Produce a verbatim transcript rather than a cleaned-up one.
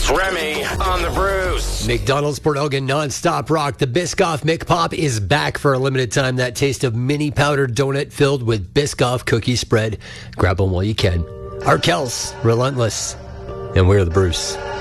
It's Remy on the Bruce. McDonald's Port Elgin non-stop rock. The Biscoff McPop is back for a limited time. That taste of mini powdered donut filled with Biscoff cookie spread. Grab them while you can. Arkells, Relentless. And we're the Bruce.